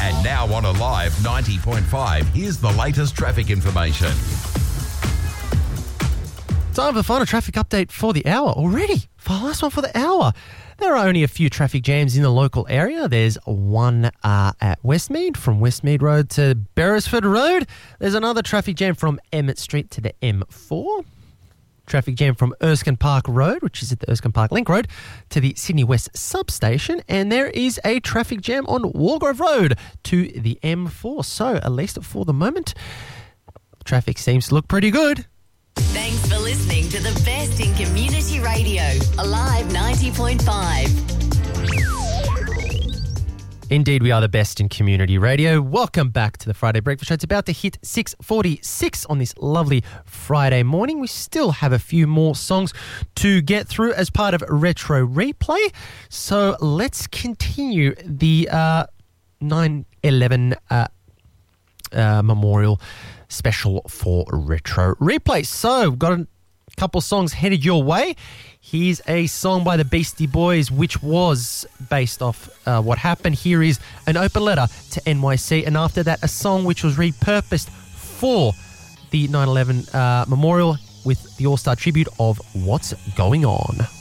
And now on Alive 90.5, here's the latest traffic information. Time for the final traffic update for the hour already. For the last one for the hour. There are only a few traffic jams in the local area. There's one at Westmead, from Westmead Road to Beresford Road. There's another traffic jam from Emmett Street to the M4. Traffic jam from Erskine Park Road, which is at the Erskine Park Link Road, to the Sydney West substation. And there is a traffic jam on Wargrove Road to the M4. So, at least for the moment, traffic seems to look pretty good. Thanks for listening to the best in community radio, Alive 90.5. Indeed, we are the best in community radio. Welcome back to the Friday Breakfast Show. It's about to hit 6:46 on this lovely Friday morning. We still have a few more songs to get through as part of Retro Replay. So let's continue the 9/11 memorial special for Retro Replay. So we've got a couple songs headed your way. Here's a song by the Beastie Boys, which was based off what happened. Here is An Open Letter to NYC. And after that, a song which was repurposed for the 9/11 memorial with the All-Star tribute of What's Going On.